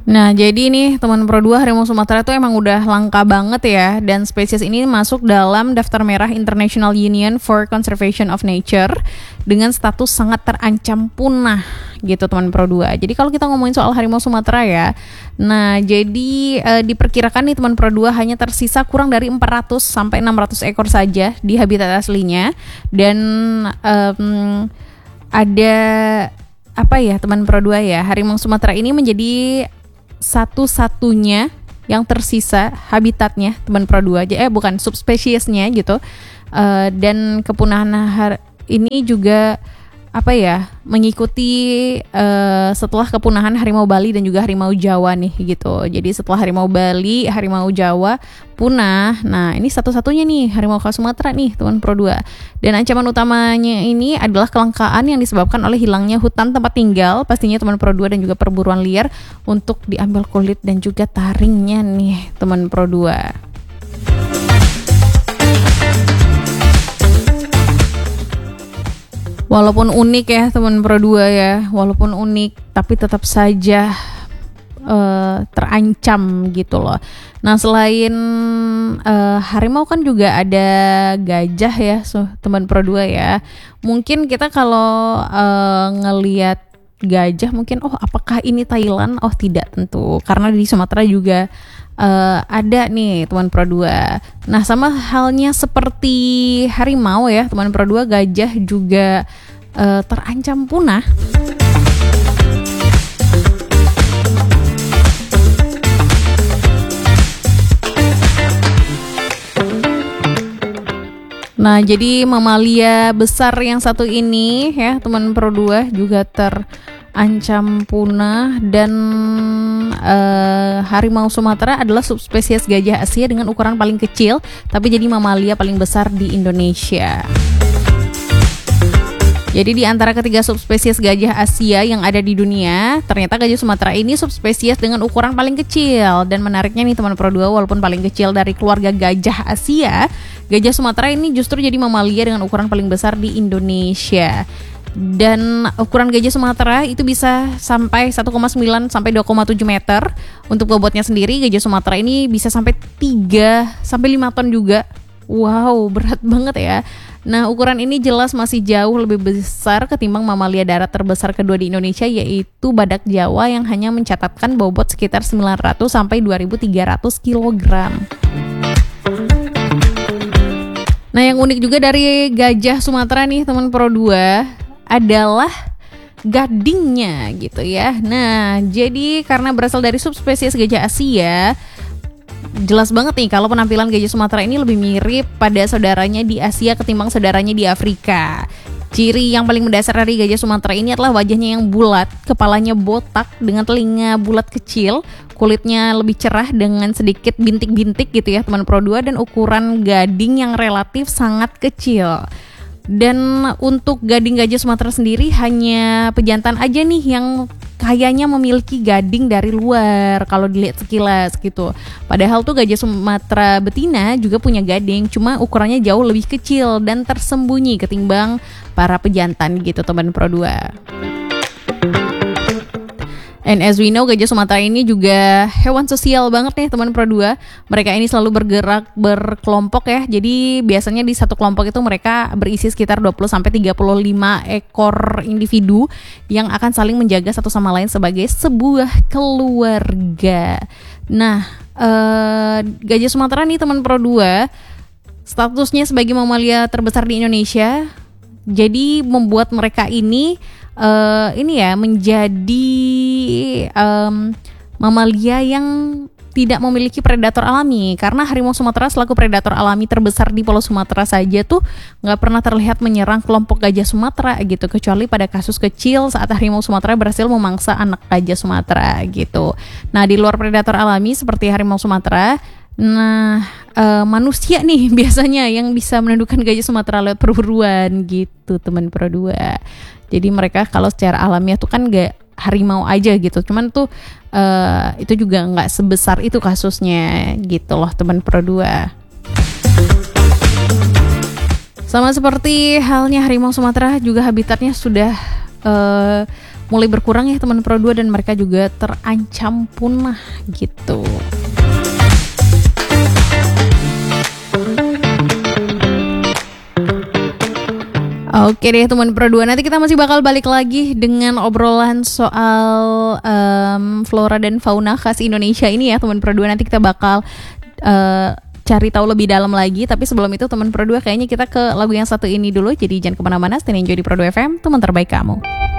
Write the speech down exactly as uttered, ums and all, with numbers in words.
Nah, jadi nih teman Pro dua, harimau Sumatera itu emang udah langka banget ya, dan spesies ini masuk dalam daftar merah International Union for Conservation of Nature dengan status sangat terancam punah gitu teman Pro dua. Jadi kalau kita ngomongin soal harimau Sumatera ya, nah jadi e, diperkirakan nih teman Pro dua hanya tersisa kurang dari empat ratus sampai enam ratus ekor saja di habitat aslinya, dan um, ada apa ya teman Pro dua ya, harimau Sumatera ini menjadi satu-satunya yang tersisa habitatnya teman Pro dua aja, eh bukan subspesiesnya gitu, uh, dan kepunahan har- ini juga apa ya mengikuti uh, setelah kepunahan harimau Bali dan juga harimau Jawa nih gitu. Jadi setelah harimau Bali, harimau Jawa punah, nah ini satu-satunya nih harimau khas Sumatera nih teman Pro dua. Dan ancaman utamanya ini adalah kelangkaan yang disebabkan oleh hilangnya hutan tempat tinggal pastinya teman Pro dua, dan juga perburuan liar untuk diambil kulit dan juga taringnya nih teman Pro dua. Walaupun unik ya teman Pro dua ya, walaupun unik tapi tetap saja uh, terancam gitu loh. Nah selain uh, harimau kan juga ada gajah ya, so, teman Pro dua ya. Mungkin kita kalau uh, ngelihat gajah mungkin oh apakah ini Thailand? Oh tidak tentu, karena di Sumatera juga Uh, ada nih teman Pro dua. Nah sama halnya seperti harimau ya teman Pro dua, gajah juga uh, terancam punah. Nah jadi mamalia besar yang satu ini ya teman Pro dua juga terancam punah, dan uh, harimau Sumatera adalah subspesies gajah Asia dengan ukuran paling kecil tapi jadi mamalia paling besar di Indonesia. Jadi di antara ketiga subspesies gajah Asia yang ada di dunia, ternyata gajah Sumatera ini subspesies dengan ukuran paling kecil. Dan menariknya nih teman Pro dua, walaupun paling kecil dari keluarga gajah Asia, gajah Sumatera ini justru jadi mamalia dengan ukuran paling besar di Indonesia. Dan ukuran gajah Sumatera itu bisa sampai satu koma sembilan sampai dua koma tujuh meter. Untuk bobotnya sendiri gajah Sumatera ini bisa sampai tiga sampai lima ton juga. Wow, berat banget ya. Nah, ukuran ini jelas masih jauh lebih besar ketimbang mamalia darat terbesar kedua di Indonesia, yaitu badak Jawa yang hanya mencatatkan bobot sekitar sembilan ratus sampai dua ribu tiga ratus kilogram. Nah, yang unik juga dari gajah Sumatera nih teman Pro dua adalah gadingnya gitu ya. Nah, jadi karena berasal dari subspesies gajah Asia, jelas banget nih kalau penampilan gajah Sumatera ini lebih mirip pada saudaranya di Asia ketimbang saudaranya di Afrika. Ciri yang paling mendasar dari gajah Sumatera ini adalah wajahnya yang bulat, kepalanya botak dengan telinga bulat kecil, kulitnya lebih cerah dengan sedikit bintik-bintik gitu ya teman Pro dua, dan ukuran gading yang relatif sangat kecil. Dan untuk gading gajah Sumatera sendiri hanya pejantan aja nih yang kayaknya memiliki gading dari luar kalau dilihat sekilas gitu. Padahal tuh gajah Sumatera betina juga punya gading, cuma ukurannya jauh lebih kecil dan tersembunyi ketimbang para pejantan gitu teman Pro dua. And as we know, gajah Sumatera ini juga hewan sosial banget nih teman Pro dua. Mereka ini selalu bergerak berkelompok ya. Jadi biasanya di satu kelompok itu mereka berisi sekitar dua puluh sampai tiga puluh lima ekor individu yang akan saling menjaga satu sama lain sebagai sebuah keluarga. Nah, eh, gajah Sumatera nih teman Pro dua statusnya sebagai mamalia terbesar di Indonesia. Jadi membuat mereka ini Uh, ini ya menjadi um, mamalia yang tidak memiliki predator alami, karena harimau Sumatera selaku predator alami terbesar di Pulau Sumatera saja tuh nggak pernah terlihat menyerang kelompok gajah Sumatera gitu, kecuali pada kasus kecil saat harimau Sumatera berhasil memangsa anak gajah Sumatera gitu. Nah di luar predator alami seperti harimau Sumatera, nah uh, manusia nih biasanya yang bisa menundukkan gajah Sumatera lewat perburuan gitu teman Pro dua. Jadi mereka kalau secara alamiah tuh kan gak harimau aja gitu, cuman tuh uh, itu juga gak sebesar itu kasusnya gitu loh teman Pro dua. Sama seperti halnya harimau Sumatera juga habitatnya sudah uh, mulai berkurang ya teman Pro dua, dan mereka juga terancam punah gitu. Oke deh teman Pro dua, nanti kita masih bakal balik lagi dengan obrolan soal um, flora dan fauna khas Indonesia ini ya teman Pro dua. Nanti kita bakal uh, cari tahu lebih dalam lagi. Tapi sebelum itu teman Pro dua, kayaknya kita ke lagu yang satu ini dulu. Jadi jangan kemana-mana, stay enjoy di Pro dua F M, teman terbaik kamu.